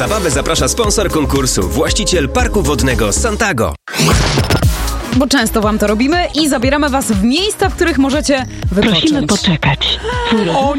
zabawę zaprasza sponsor konkursu, właściciel parku wodnego Santago. Bo często wam to robimy i zabieramy was w miejsca, w których możecie wypocząć. Prosimy poczekać. O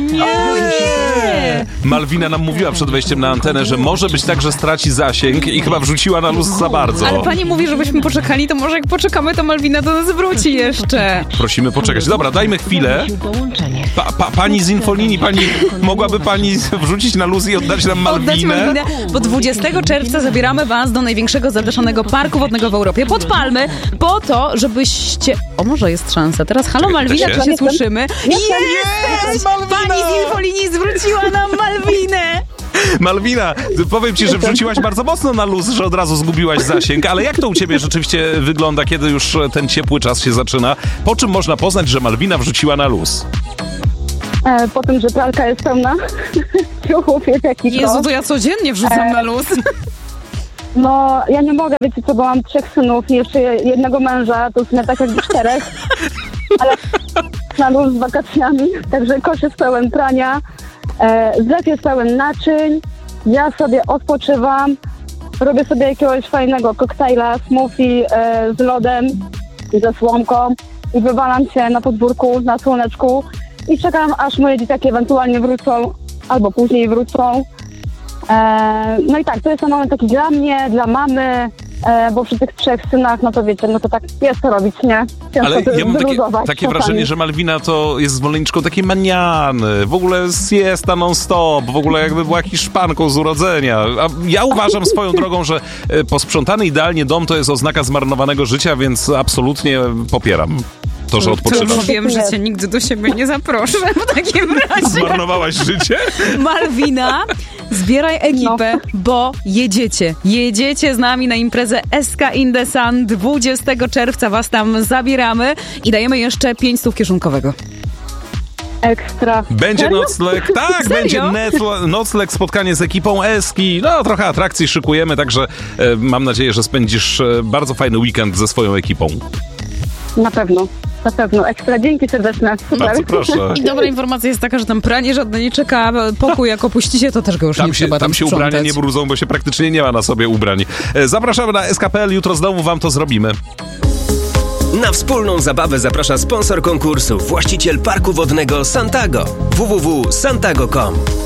nie! Malwina nam mówiła przed wejściem na antenę, że może być tak, że straci zasięg i chyba wrzuciła na luz za bardzo. Ale pani mówi, żebyśmy poczekali, to może jak poczekamy, to Malwina do nas wróci jeszcze. Prosimy poczekać. Dobra, dajmy chwilę. Pani z infolinii, mogłaby pani wrzucić na luz i oddać nam Malwinę? Bo 20 czerwca zabieramy was do największego zadaszonego parku wodnego w Europie, pod Palmy, po to, żebyście... O, może jest szansa. Teraz halo Malwina, czy się słyszymy? Jest! Pani z infolinii zwróciła nam Malwinę! Malwina, powiem ci, że wrzuciłaś bardzo mocno na luz, że od razu zgubiłaś zasięg, ale jak to u ciebie rzeczywiście wygląda, kiedy już ten ciepły czas się zaczyna? Po czym można poznać, że Malwina wrzuciła na luz? Po tym, że pralka jest pełna ciuchów, jest jakiś Jezu, to ja codziennie wrzucam na luz. No, ja nie mogę, wiecie co, bo mam 3 synów i jeszcze jednego męża, to w sumie tak jakby 4, ale na luz z wakacjami, także kosz jest pełen prania, zlew jest pełen naczyń, ja sobie odpoczywam, robię sobie jakiegoś fajnego koktajla, smoothie z lodem i ze słomką i wywalam się na podwórku, na słoneczku i czekam, aż moje dzieciaki ewentualnie wrócą, albo później wrócą. No i tak, to jest ten moment taki dla mnie, dla mamy, bo przy tych 3 synach, no to wiecie, no to tak jest to robić, nie? Ciężko. Ale ja mam takie czasami. wrażenie, że Malwina to jest zwolenniczką takiej maniany, w ogóle siesta non-stop, w ogóle jakby była Hiszpanką z urodzenia. A ja uważam swoją drogą, że posprzątany idealnie dom to jest oznaka zmarnowanego życia, więc absolutnie popieram to, że odpoczywasz. Wiem, że cię nigdy do siebie nie zaproszę w takim razie. Zmarnowałaś życie? Malwina, zbieraj ekipę, bo jedziecie z nami na imprezę SK in the Sun. 20 czerwca was tam zabieramy i dajemy jeszcze 500 kieszonkowego. Ekstra. Będzie nocleg, tak, Serio? będzie nocleg, spotkanie z ekipą Eski, no trochę atrakcji szykujemy, także mam nadzieję, że spędzisz bardzo fajny weekend ze swoją ekipą. Na pewno. Ekstra, dzięki serdeczne. Super. Bardzo proszę. I dobra informacja jest taka, że tam pranie żadne nie czeka, pokój jak opuścicie, to też go już nie trzeba Tam się sprzątać. ubrania nie brudzą, bo się praktycznie nie ma na sobie ubrań. Zapraszamy na SK.pl, jutro znowu wam to zrobimy. Na wspólną zabawę zaprasza sponsor konkursu, właściciel parku wodnego Santago. www.santago.com